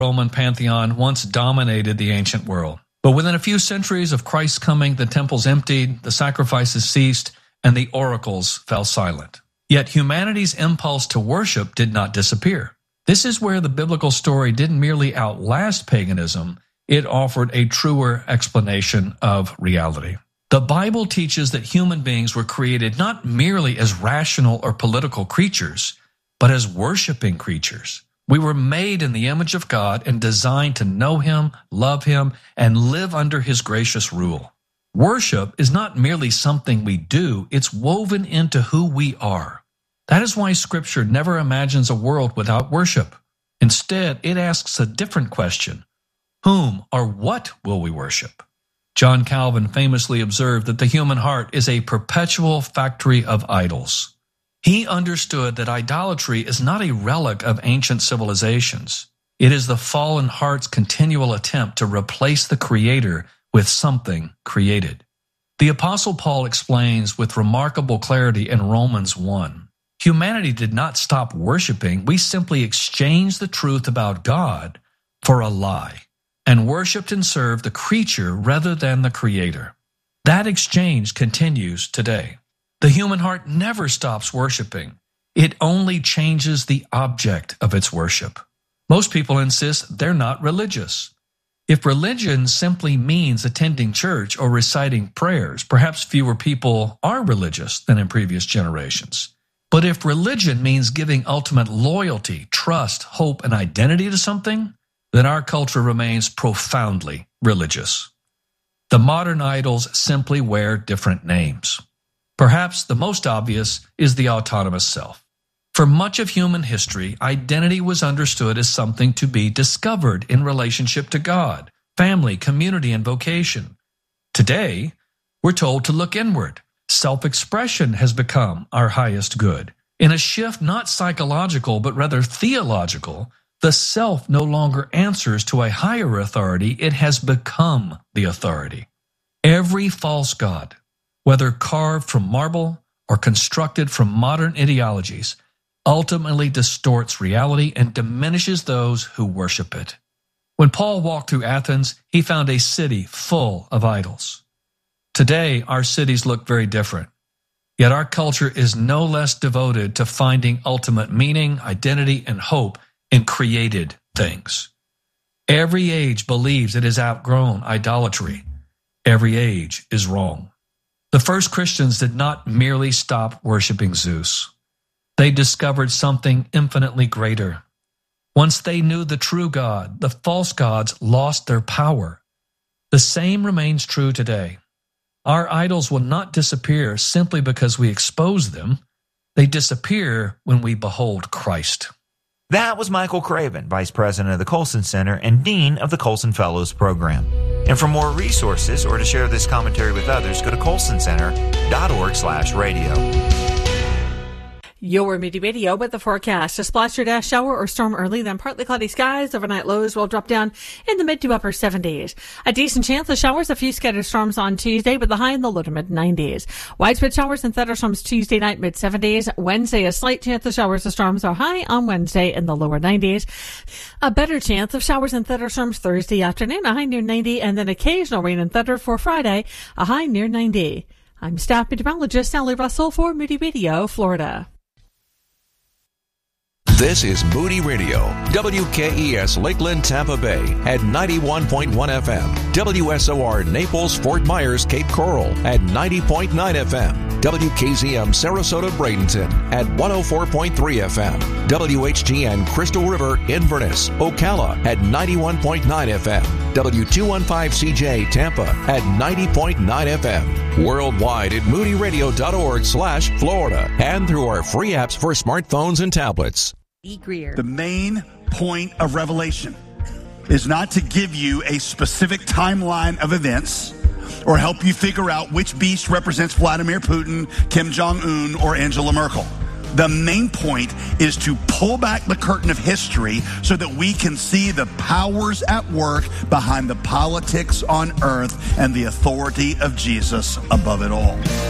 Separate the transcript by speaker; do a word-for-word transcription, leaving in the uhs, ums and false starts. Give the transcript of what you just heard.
Speaker 1: Roman pantheon once dominated the ancient world. But within a few centuries of Christ's coming, the temples emptied, the sacrifices ceased, and the oracles fell silent. Yet humanity's impulse to worship did not disappear. This is where the biblical story didn't merely outlast paganism, it offered a truer explanation of reality. The Bible teaches that human beings were created not merely as rational or political creatures, but as worshiping creatures. We were made in the image of God and designed to know Him, love Him, and live under His gracious rule. Worship is not merely something we do, it's woven into who we are. That is why Scripture never imagines a world without worship. Instead, it asks a different question. Whom or what will we worship? John Calvin famously observed that the human heart is a perpetual factory of idols. He understood that idolatry is not a relic of ancient civilizations. It is the fallen heart's continual attempt to replace the Creator with something created. The Apostle Paul explains with remarkable clarity in Romans one. Humanity did not stop worshiping, we simply exchanged the truth about God for a lie, and worshiped and served the creature rather than the Creator. That exchange continues today. The human heart never stops worshiping. It only changes the object of its worship. Most people insist they're not religious. If religion simply means attending church or reciting prayers, perhaps fewer people are religious than in previous generations. But if religion means giving ultimate loyalty, trust, hope, and identity to something, then our culture remains profoundly religious. The modern idols simply wear different names. Perhaps the most obvious is the autonomous self. For much of human history, identity was understood as something to be discovered in relationship to God, family, community, and vocation. Today, we're told to look inward. Self-expression has become our highest good. In a shift not psychological but rather theological, the self no longer answers to a higher authority, it has become the authority. Every false god, whether carved from marble or constructed from modern ideologies, ultimately distorts reality and diminishes those who worship it. When Paul walked through Athens, he found a city full of idols. Today, our cities look very different. Yet our culture is no less devoted to finding ultimate meaning, identity, and hope in created things. Every age believes it has outgrown idolatry. Every age is wrong. The first Christians did not merely stop worshiping Zeus. They discovered something infinitely greater. Once they knew the true God, the false gods lost their power. The same remains true today. Our idols will not disappear simply because we expose them. They disappear when we behold Christ.
Speaker 2: That was Michael Craven, Vice President of the Colson Center and Dean of the Colson Fellows Program. And for more resources or to share this commentary with others, go to colson center dot org slash radio.
Speaker 3: Your Moody Radio with the forecast. A splash or dash shower or storm early, then partly cloudy skies. Overnight lows will drop down in the mid to upper seventies. A decent chance of showers, a few scattered storms on Tuesday with the high in the low to mid nineties. Widespread showers and thunderstorms Tuesday night, mid seventies. Wednesday, a slight chance of showers or storms are high on Wednesday in the lower nineties. A better chance of showers and thunderstorms Thursday afternoon, a high near ninety, and then occasional rain and thunder for Friday, a high near ninety. I'm staff meteorologist Sally Russell for Moody Radio, Florida.
Speaker 4: This is Moody Radio, W K E S Lakeland, Tampa Bay at ninety-one point one F M, W S O R Naples, Fort Myers, Cape Coral at ninety point nine F M, W K Z M Sarasota, Bradenton at one oh four point three F M, W H G N Crystal River, Inverness, Ocala at ninety-one point nine F M, W two fifteen C J Tampa at ninety point nine F M, worldwide at moody radio dot org slash Florida, and through our free apps for smartphones and tablets.
Speaker 3: E. Greer.
Speaker 5: The main point of Revelation is not to give you a specific timeline of events or help you figure out which beast represents Vladimir Putin, Kim Jong-un, or Angela Merkel. The main point is to pull back the curtain of history so that we can see the powers at work behind the politics on earth and the authority of Jesus above it all.